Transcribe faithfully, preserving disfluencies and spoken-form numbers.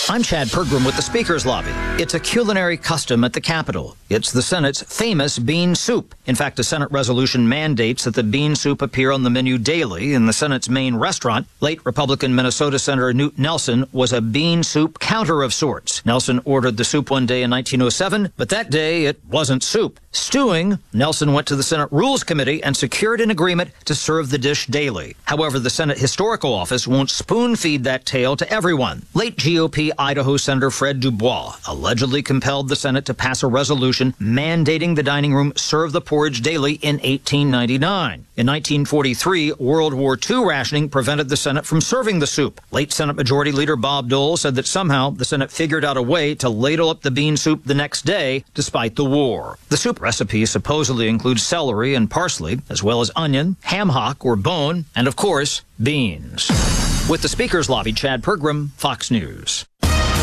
I'm Chad Pergram with the Speaker's Lobby. It's a culinary custom at the Capitol. It's the Senate's famous bean soup. In fact, a Senate resolution mandates that the bean soup appear on the menu daily in the Senate's main restaurant. Late Republican Minnesota Senator Knute Nelson was a bean soup counter of sorts. Nelson ordered the soup one day in nineteen oh seven, but that day it wasn't soup. Stewing, Nelson went to the Senate Rules Committee and secured an agreement to serve the dish daily. However, the Senate Historical Office won't spoon-feed that tale to everyone. Late G O P Idaho Senator Fred Dubois allegedly compelled the Senate to pass a resolution mandating the dining room serve the porridge daily in eighteen ninety-nine. In nineteen forty-three, World War Two rationing prevented the Senate from serving the soup. Late Senate Majority Leader Bob Dole said that somehow the Senate figured out a way to ladle up the bean soup the next day, despite the war. The soup recipe supposedly includes celery and parsley, as well as onion, ham hock or bone, and of course, beans. With the Speaker's Lobby, Chad Pergram, Fox News.